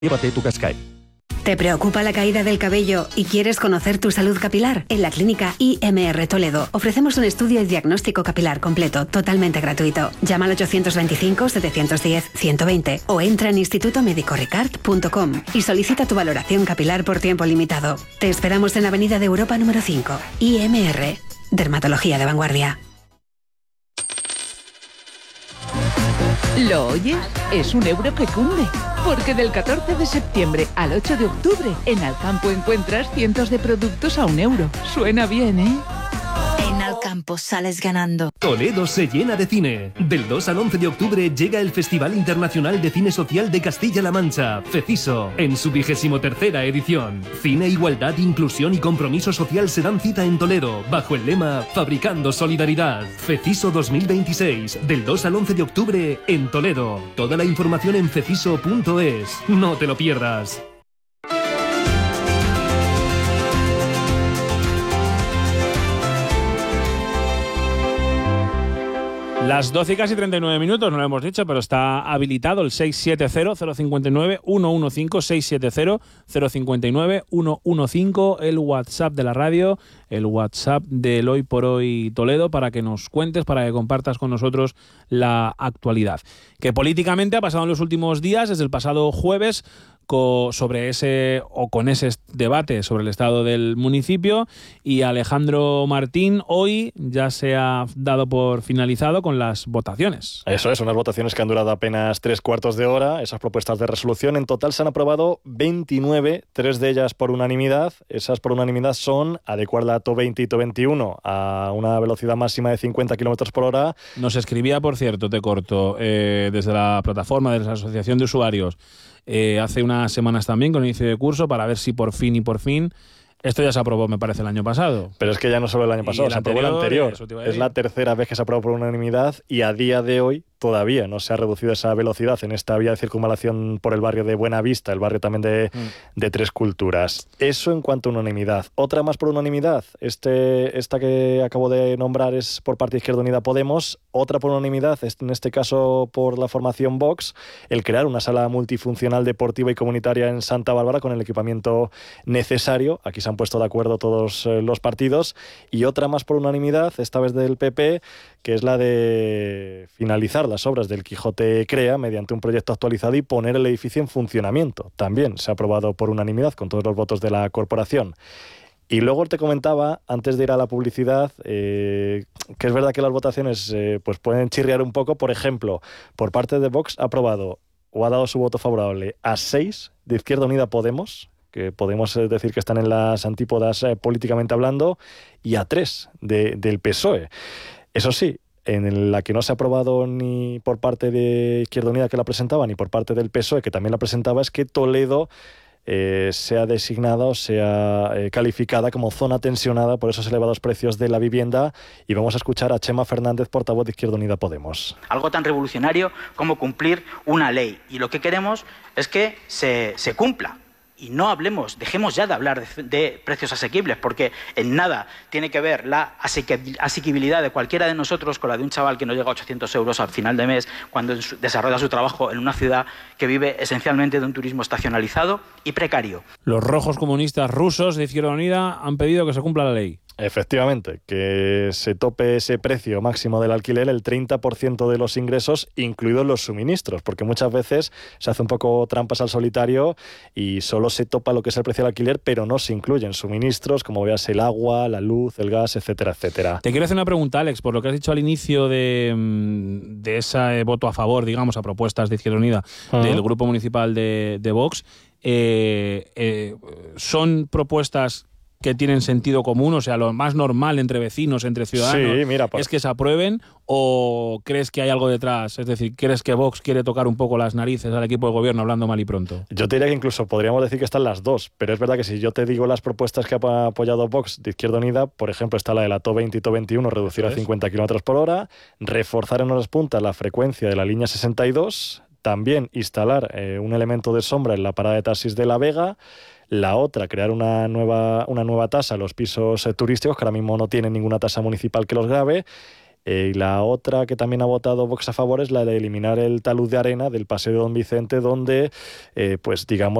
Llévate tu Qashqai. ¿Te preocupa la caída del cabello y quieres conocer tu salud capilar? En la clínica IMR Toledo ofrecemos un estudio y diagnóstico capilar completo, totalmente gratuito. Llama al 825-710-120 o entra en institutomedicoricard.com y solicita tu valoración capilar por tiempo limitado. Te esperamos en Avenida de Europa número 5. IMR, Dermatología de Vanguardia. ¿Lo oyes? Es un euro que cunde. Porque del 14 de septiembre al 8 de octubre, en Alcampo encuentras cientos de productos a €1. Suena bien, ¿eh? En Alcampo sales ganando. Toledo se llena de cine. Del 2 al 11 de octubre llega el Festival Internacional de Cine Social de Castilla-La Mancha, FECISO, en su 23ª edición. Cine, igualdad, inclusión y compromiso social se dan cita en Toledo, bajo el lema Fabricando Solidaridad. FECISO 2026, del 2 al 11 de octubre en Toledo. Toda la información en feciso.es. No te lo pierdas. Las 12 y casi 39 minutos, no lo hemos dicho, pero está habilitado el 670-059-115, 670-059-115, el WhatsApp de la radio, el WhatsApp del Hoy por Hoy Toledo, para que nos cuentes, para que compartas con nosotros la actualidad. Que políticamente ha pasado en los últimos días, desde el pasado jueves, sobre ese debate sobre el estado del municipio, y Alejandro Martín hoy ya se ha dado por finalizado con las votaciones. Eso es, unas votaciones que han durado apenas 3/4 de hora. Esas propuestas de resolución en total se han aprobado 29, 3 de ellas por unanimidad. Esas por unanimidad son adecuar la TO 20 y TO 21 a una velocidad máxima de 50 km por hora. Nos escribía, por cierto, te corto, desde la plataforma de la Asociación de Usuarios, hace unas semanas también, con inicio de curso, para ver si por fin esto ya se aprobó, me parece, el año pasado. Pero es que ya no solo el año pasado, se aprobó el anterior. Es la tercera vez que se aprobó por unanimidad y a día de hoy todavía no se ha reducido esa velocidad en esta vía de circunvalación por el barrio de Buenavista, el barrio también de Tres Culturas. Eso en cuanto a unanimidad. Otra más por unanimidad, esta que acabo de nombrar es por parte de Izquierda Unida Podemos. Otra por unanimidad, en este caso por la formación Vox, el crear una sala multifuncional deportiva y comunitaria en Santa Bárbara con el equipamiento necesario. Aquí se han puesto de acuerdo todos los partidos. Y otra más por unanimidad, esta vez del PP, que es la de finalizar las obras del Quijote Crea mediante un proyecto actualizado y poner el edificio en funcionamiento. También se ha aprobado por unanimidad con todos los votos de la corporación. Y luego te comentaba, antes de ir a la publicidad, que es verdad que las votaciones pues pueden chirriar un poco. Por ejemplo, por parte de Vox ha aprobado o ha dado su voto favorable a 6 de Izquierda Unida Podemos, que podemos decir que están en las antípodas políticamente hablando, y a 3 del PSOE. Eso sí, en la que no se ha aprobado ni por parte de Izquierda Unida, que la presentaba, ni por parte del PSOE, que también la presentaba, es que Toledo sea designada o sea calificada como zona tensionada por esos elevados precios de la vivienda. Y vamos a escuchar a Chema Fernández, portavoz de Izquierda Unida Podemos. Algo tan revolucionario como cumplir una ley, y lo que queremos es que se cumpla. Y no hablemos, dejemos ya de hablar de precios asequibles, porque en nada tiene que ver la asequibilidad de cualquiera de nosotros con la de un chaval que no llega a 800 euros al final de mes cuando desarrolla su trabajo en una ciudad que vive esencialmente de un turismo estacionalizado y precario. Los rojos comunistas rusos de Izquierda Unida han pedido que se cumpla la ley. Efectivamente, que se tope ese precio máximo del alquiler, el 30% de los ingresos, incluidos los suministros, porque muchas veces se hace un poco trampas al solitario y solo se topa lo que es el precio del alquiler, pero no se incluyen suministros, como veas el agua, la luz, el gas, etcétera, etcétera. Te quiero hacer una pregunta, Alex, por lo que has dicho al inicio de ese voto a favor, digamos, a propuestas de Izquierda Unida, del Grupo Municipal de Vox. ¿Son propuestas que tienen sentido común? O sea, lo más normal entre vecinos, entre ciudadanos, sí, mira, es que se aprueben, o crees que hay algo detrás? Es decir, ¿crees que Vox quiere tocar un poco las narices al equipo de gobierno, hablando mal y pronto? Yo te diría que incluso podríamos decir que están las dos, pero es verdad que si yo te digo las propuestas que ha apoyado Vox de Izquierda Unida, por ejemplo, está la de la TO 20 y TO 21, reducir a 50 km por hora, reforzar en horas puntas la frecuencia de la línea 62, también instalar un elemento de sombra en la parada de taxis de La Vega. La otra, crear una nueva tasa a los pisos turísticos, que ahora mismo no tienen ninguna tasa municipal que los grave. Y la otra que también ha votado Vox a favor es la de eliminar el talud de arena del Paseo de Don Vicente, donde, pues digamos,